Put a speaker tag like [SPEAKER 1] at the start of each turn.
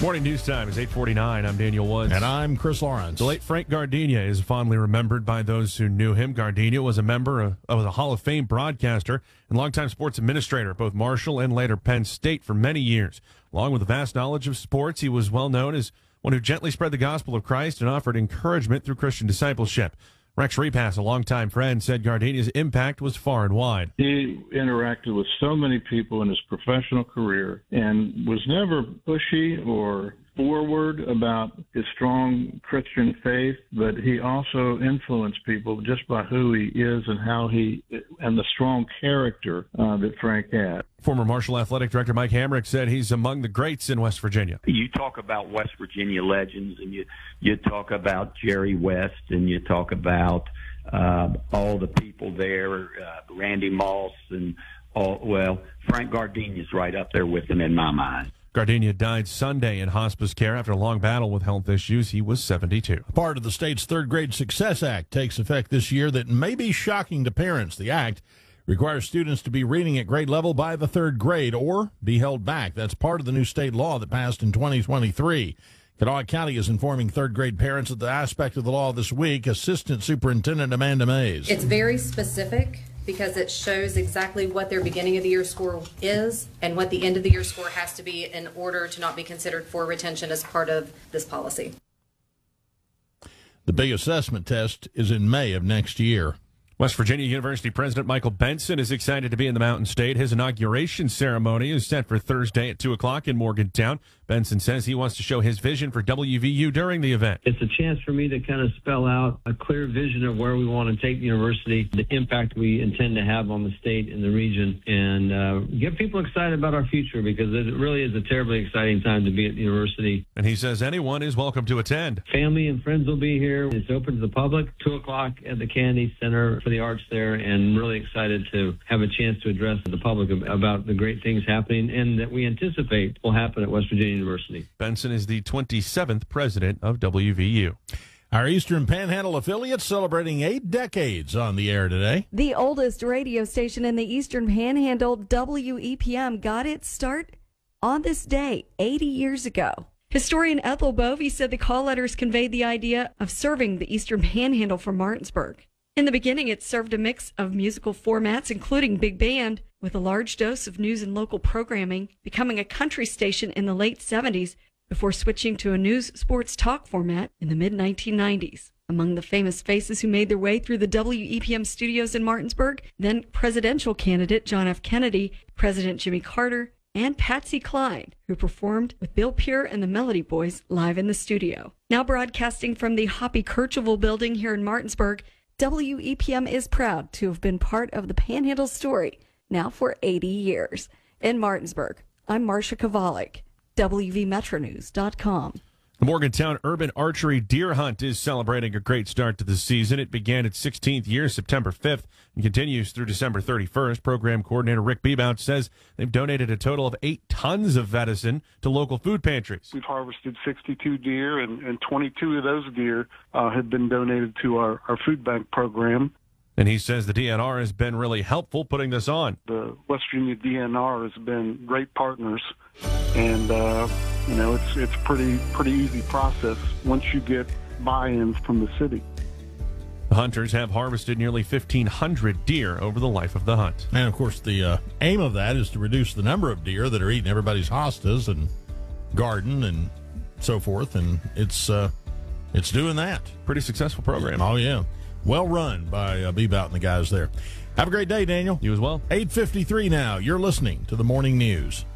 [SPEAKER 1] Morning news time is 8:49. I'm Daniel Woods.
[SPEAKER 2] And I'm Chris Lawrence.
[SPEAKER 1] The late Frank Gardenia is fondly remembered by those who knew him. Gardenia was a member of the Hall of Fame broadcaster and longtime sports administrator at both Marshall and later Penn State for many years. Along with a vast knowledge of sports, he was well known as one who gently spread the gospel of Christ and offered encouragement through Christian discipleship. Rex Repass, a longtime friend, said Gardenia's impact was far and wide.
[SPEAKER 3] He interacted with so many people in his professional career and was never pushy or forward about his strong Christian faith, but he also influenced people just by who he is and and the strong character that Frank had.
[SPEAKER 1] Former Marshall Athletic Director Mike Hamrick said he's among the greats in West Virginia.
[SPEAKER 4] You talk about West Virginia legends, and you talk about Jerry West, and you talk about all the people there, Randy Moss, and Frank Gardenia's right up there with him in my mind.
[SPEAKER 1] Gardenia died Sunday in hospice care after a long battle with health issues. He was 72.
[SPEAKER 2] Part of the state's Third Grade Success Act takes effect this year that may be shocking to parents. The act requires students to be reading at grade level by the third grade or be held back. That's part of the new state law that passed in 2023. Kanawha County is informing third grade parents of the aspect of the law this week. Assistant Superintendent Amanda Mays.
[SPEAKER 5] It's very specific because it shows exactly what their beginning of the year score is and what the end of the year score has to be in order to not be considered for retention as part of this policy.
[SPEAKER 2] The big assessment test is in May of next year.
[SPEAKER 1] West Virginia University President Michael Benson is excited to be in the Mountain State. His inauguration ceremony is set for Thursday at 2 o'clock in Morgantown. Benson says he wants to show his vision for WVU during the event.
[SPEAKER 6] It's a chance for me to kind of spell out a clear vision of where we want to take the university, the impact we intend to have on the state and the region, and get people excited about our future because it really is a terribly exciting time to be at the university.
[SPEAKER 1] And he says anyone is welcome to attend.
[SPEAKER 6] Family and friends will be here. It's open to the public, 2 o'clock at the Kennedy Center for the Arts there, and really excited to have a chance to address the public about the great things happening and that we anticipate will happen at West Virginia University.
[SPEAKER 1] Benson is the 27th president of WVU.
[SPEAKER 2] Our Eastern Panhandle affiliate celebrating 8 decades on the air today.
[SPEAKER 7] The oldest radio station in the Eastern Panhandle, WEPM, got its start on this day 80 years ago. Historian Ethel Bovey said the call letters conveyed the idea of serving the Eastern Panhandle from Martinsburg. In the beginning, it served a mix of musical formats, including big band, with a large dose of news and local programming, becoming a country station in the late 70s before switching to a news sports talk format in the mid-1990s. Among the famous faces who made their way through the WEPM studios in Martinsburg, then presidential candidate John F. Kennedy, President Jimmy Carter, and Patsy Cline, who performed with Bill Pure and the Melody Boys live in the studio. Now broadcasting from the Hoppy Kercheval building here in Martinsburg, WEPM is proud to have been part of the Panhandle story now for 80 years. In Martinsburg, I'm Marcia Kovalik, WVMetroNews.com.
[SPEAKER 1] The Morgantown Urban Archery Deer Hunt is celebrating a great start to the season. It began its 16th year September 5th and continues through December 31st. Program coordinator Rick Bebout says they've donated a total of 8 tons of venison to local food pantries.
[SPEAKER 8] We've harvested 62 deer, and 22 of those deer have been donated to our food bank program.
[SPEAKER 1] And he says the DNR has been really helpful putting this on.
[SPEAKER 8] The West Virginia DNR has been great partners, and it's pretty easy process once you get buy-in from the city.
[SPEAKER 1] The hunters have harvested nearly 1,500 deer over the life of the hunt.
[SPEAKER 2] And, of course, the aim of that is to reduce the number of deer that are eating everybody's hostas and garden and so forth, and it's doing that.
[SPEAKER 1] Pretty successful program.
[SPEAKER 2] Oh, yeah. Well run by Bebout and the guys there. Have a great day, Daniel.
[SPEAKER 1] You as well.
[SPEAKER 2] 8:53 now. You're listening to the Morning News.